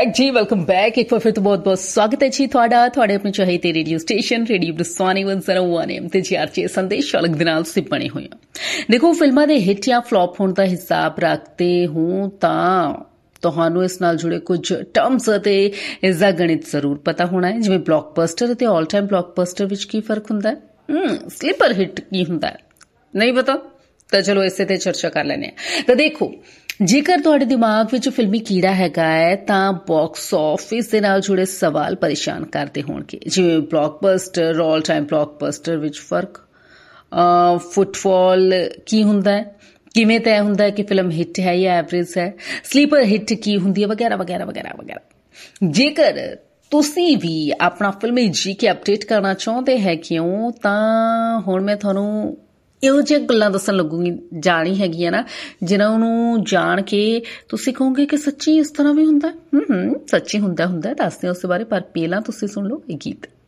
Back जी, welcome back. एक बार फिर तो बहुत बहुत स्वागत है जी ਤੁਹਾਡਾ ਆਪਣੇ ਚਾਹੀਦੇ ਰੇਡੀਓ ਸਟੇਸ਼ਨ ਰੇਡੀਓ ਬਰਸਾਨੀ 101 एम ਤੇ ਜੀਆਰਜੀ ਸੰਦੇਸ਼ ਅਲੱਗ ਦੇ ਨਾਲ ਤੁਸੀਂ ਬਣੇ ਹੋਏ ਹੋ। ਦੇਖੋ, ਫਿਲਮਾਂ ਦੇ ਹਿੱਟ ਜਾਂ ਫਲॉप ਹੋਣ ਦਾ ਹਿਸਾਬ ਰੱਖਦੇ ਹੋ ਤਾਂ ਤੁਹਾਨੂੰ ਇਸ ਨਾਲ ਜੁੜੇ ਕੁਝ ਟਰਮਸ ਅਤੇ ਇਸ ਦਾ ਗਣਿਤ ਜ਼ਰੂਰ ਪਤਾ ਹੋਣਾ ਹੈ, ਜਿਵੇਂ ਬਲੌਕਬਸਟਰ ਅਤੇ ਆਲ ਟਾਈਮ ਬਲੌਕਬਸਟਰ ਵਿੱਚ ਕੀ ਫਰਕ ਹੁੰਦਾ ਹੈ, ਸਲੀਪਰ ਹਿੱਟ ਕੀ ਹੁੰਦਾ ਹੈ, ਨਹੀਂ ਪਤਾ ਤਾਂ ਚਲੋ ਇਸੇ ਤੇ ਚਰਚਾ ਕਰ ਲੈਂਦੇ ਹਾਂ। ਤਾਂ ਦੇਖੋ, ਜੇਕਰ ਤੁਹਾਡੇ ਦਿਮਾਗ ਵਿੱਚ ਫਿਲਮੀ ਕੀੜਾ ਹੈਗਾ ਹੈ ਤਾਂ ਬਾਕਸ ਆਫਿਸ ਦੇ ਨਾਲ ਜੁੜੇ ਸਵਾਲ ਪਰੇਸ਼ਾਨ ਕਰਦੇ ਹੋਣਗੇ, ਜਿਵੇਂ ਬਲੌਕਬਸਟਰ ਆਲ ਟਾਈਮ ਬਲੌਕਬਸਟਰ ਵਿੱਚ ਫਰਕ, ਫੁੱਟਫਾਲ ਕੀ ਹੁੰਦਾ ਹੈ, ਕਿਵੇਂ ਤੈਅ ਹੁੰਦਾ ਹੈ ਕਿ ਫਿਲਮ ਹਿੱਟ ਹੈ ਜਾਂ ਐਵਰੇਜ ਹੈ, ਸਲੀਪਰ ਹਿੱਟ ਕੀ ਹੁੰਦੀ ਹੈ, ਵਗੈਰਾ ਵਗੈਰਾ ਵਗੈਰਾ ਵਗੈਰਾ। ਜੇਕਰ ਤੁਸੀਂ ਵੀ ਆਪਣਾ ਫਿਲਮੀ ਜੀਕੇ ਅਪਡੇਟ ਕਰਨਾ ਚਾਹੁੰਦੇ ਹੈਗੇ ਹੋ ਤਾਂ ਹੁਣ ਮੈਂ ਤੁਹਾਨੂੰ ਇਹੋ ਜਿਹੀਆਂ ਗੱਲਾਂ ਦੱਸਣ ਲੱਗੂਗੀ ਜਾਣੀ ਹੈਗੀਆਂ ਨਾ, ਜਿਨ੍ਹਾਂ ਨੂੰ ਜਾਣ ਕੇ ਤੁਸੀਂ ਕਹੋਗੇ ਕਿ ਸੱਚੀ ਇਸ ਤਰ੍ਹਾਂ ਵੀ ਹੁੰਦਾ। ਸੱਚੀ ਹੁੰਦਾ ਦੱਸਦੇ ਉਸ ਬਾਰੇ, ਪਰ ਪਹਿਲਾਂ ਤੁਸੀਂ ਸੁਣ ਲਓ ਇਹ ਗੀਤ।